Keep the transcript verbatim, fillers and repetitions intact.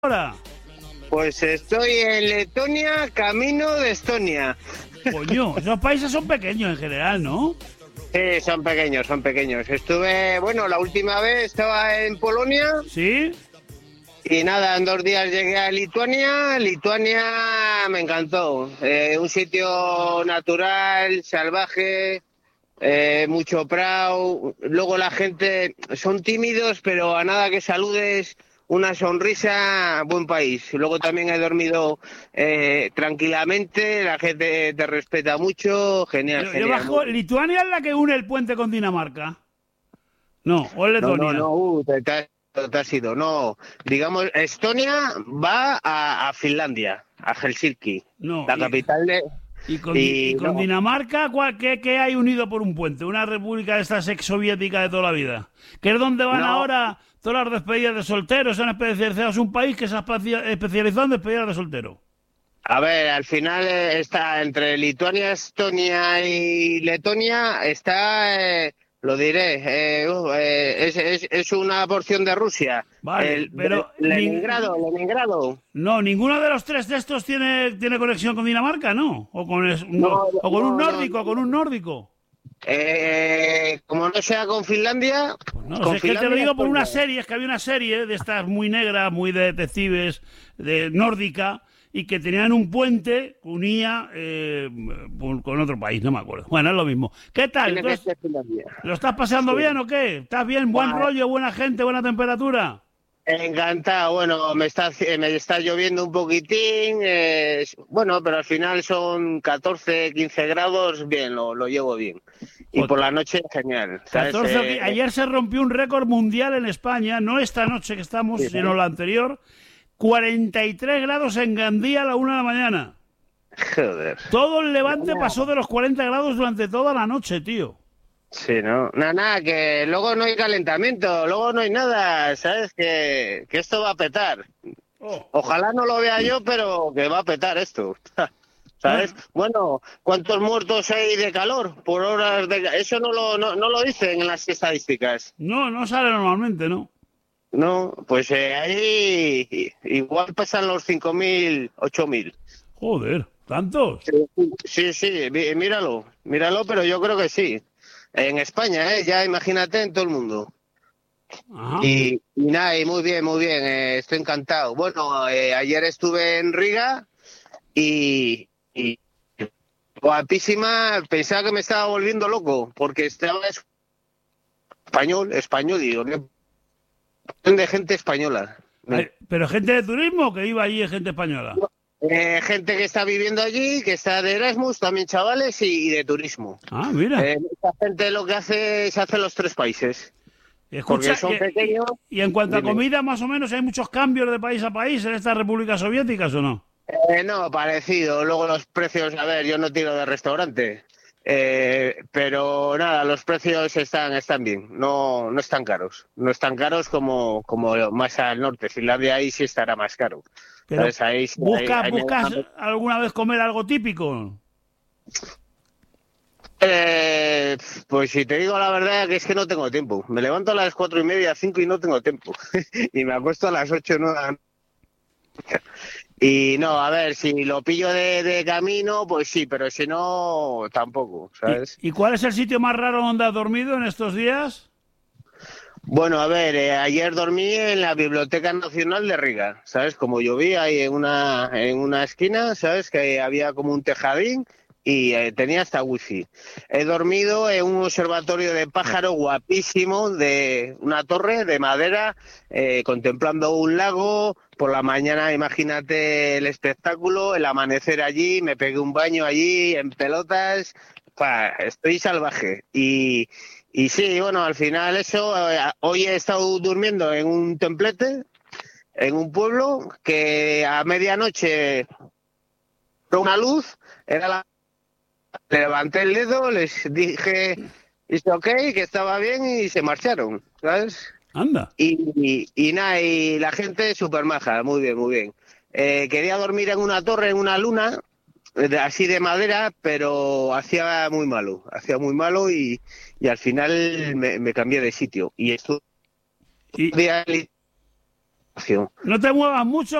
ahora? Pues estoy en Letonia, camino de Estonia. Coño, esos países son pequeños en general, ¿no? Sí, son pequeños, son pequeños. Estuve, bueno, la última vez estaba en Polonia. ¿Sí? Y nada, en dos días llegué a Lituania. Lituania me encantó. Eh, un sitio natural, salvaje, eh, mucho prau. Luego la gente, son tímidos, pero a nada que saludes, una sonrisa, buen país. Luego también he dormido eh, tranquilamente, la gente te respeta mucho, genial, Yo, yo genial. bajo, ¿Lituania es la que une el puente con Dinamarca? No, o es No, no, Letonia. no, uh, te, te has, te has ido. No, digamos, Estonia va a, a Finlandia, a Helsinki, No, la y, capital de... y con, Di- y Y con no, Dinamarca, ¿cuál- ¿qué, qué hay unido por un puente? Una república de estas ex-soviética de toda la vida. Que es donde van no, ahora todas las despedidas de solteros, son especializados. Es un país que se ha especia- especializado en despedidas de soltero. a ver, al final eh, está entre Lituania, Estonia y Letonia, está, eh, lo diré, eh, uh, eh, es, es, es una porción de Rusia. Vale, El, de pero Leningrado, nin- Leningrado. no, ninguno de los tres de estos tiene, tiene conexión con Dinamarca, ¿no? O con, es- no, No, o con un no, no, nórdico, o no. con un nórdico. Eh, como no sea con Finlandia, Pues no, si con es que te lo Finlandia, digo por una Estonia. serie, es que había una serie de estas muy negra, muy de detectives, de nórdica, y que tenían un puente que unía eh, con otro país, no me acuerdo. Bueno, es lo mismo. ¿Qué tal? Tiene que Entonces, ser Finlandia. ¿lo estás pasando Sí. bien o qué? ¿Estás bien? ¿Buen Buah, rollo, buena gente, buena temperatura? encantado. Bueno, me está, me está lloviendo un poquitín. eh, bueno, pero al final son catorce, quince grados. Bien, lo, lo llevo bien. Y por Joder. la noche, genial. ¿Sabes? catorce, o Eh, qui- ayer se rompió un récord mundial en España, no esta noche que estamos, sí, sino ¿no? la anterior. cuarenta y tres grados en Gandía a la una de la mañana. Joder. Todo el Levante Nada, pasó de los cuarenta grados durante toda la noche, tío. sí, ¿no? Nada, nada, que luego no hay calentamiento, luego no hay nada, ¿sabes? Que, que esto va a petar. Oh. Ojalá no lo vea yo, pero que va a petar esto. ¿Sabes? Bueno, Bueno, ¿cuántos muertos hay de calor por horas de... Eso no lo, no, no lo dicen en las estadísticas. no, no sale normalmente, ¿no? No, pues eh, ahí igual pasan los cinco mil, ocho mil. Joder, ¿tantos? Sí, sí, mí- míralo, míralo, pero yo creo que sí. En España, ¿eh? Ya imagínate en todo el mundo. Ajá. Y, y nada, y muy bien, muy bien, eh, estoy encantado. Bueno, eh, ayer estuve en Riga y, y guapísima, pensaba que me estaba volviendo loco, porque estaba es- español, español, digo, ¿qué de gente española? Ay, pero gente de turismo que iba allí, es gente española. Eh, gente que está viviendo allí, que está de Erasmus, también chavales, y, y de turismo. Ah, mira. Eh, esta gente lo que hace es hacer los tres países. Escucha, Porque son y, pequeños. y- y en cuanto a Dime. comida, más o menos, ¿hay muchos cambios de país a país en estas repúblicas soviéticas o no? Eh, no, parecido. Luego los precios, a ver, yo no tiro de restaurante. Eh, pero nada, los precios están, están bien, no, no están caros. No están caros como, como más al norte. Finlandia ahí sí estará más caro. Pero ¿Sabes? Ahí, sí- ahí- busca, ahí me- ¿buscas alguna vez comer algo típico? Eh, pues si te digo la verdad que es que no tengo tiempo. Me levanto a las cuatro y media, cinco y no tengo tiempo. Y me acuesto a las ocho, nueve. Y no, a ver, si lo pillo de, de camino, pues sí, pero si no, tampoco, ¿Y, ¿sabes? y cuál es el sitio más raro donde has dormido en estos días? Bueno, a ver, eh, ayer dormí en la Biblioteca Nacional de Riga, ¿sabes? Como llovía ahí en una, en una esquina, ¿sabes? Que había como un tejadín y eh, tenía hasta wifi. He dormido en un observatorio de pájaro guapísimo de una torre de madera, eh, contemplando un lago. Por la mañana, imagínate el espectáculo, el amanecer allí, me pegué un baño allí en pelotas. Pa, estoy salvaje. Y... Y sí, bueno, al final eso, eh, hoy he estado durmiendo en un templete, en un pueblo, que a medianoche una luz, era la... levanté el dedo, les dije, it's ok, que estaba bien y se marcharon, ¿sabes? Anda. Y, y, y nada, y la gente súper maja, muy bien, muy bien. Eh, quería dormir en una torre, en una luna, de- así de madera, pero hacía muy malo, hacía muy malo y, y al final me, me cambié de sitio. Y estuve Y, día acción. No te muevas mucho,